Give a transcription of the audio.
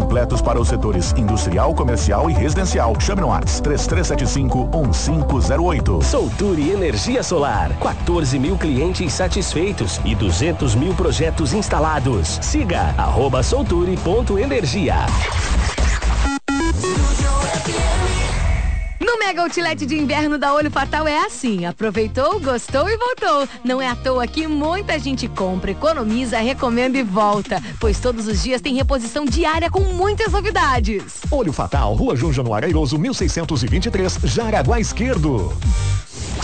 completos para os setores industrial, comercial e residencial. Chame no WhatsApp 3375-1508. Solture Energia Solar. 14 mil clientes satisfeitos e 200 mil projetos instalados. Siga @solture.energia. No Mega Outlet de Inverno da Olho Fatal é assim, aproveitou, gostou e voltou. Não é à toa que muita gente compra, economiza, recomenda e volta, pois todos os dias tem reposição diária com muitas novidades. Olho Fatal, Rua João Januário Airoso, 1623, Jaraguá Esquerdo.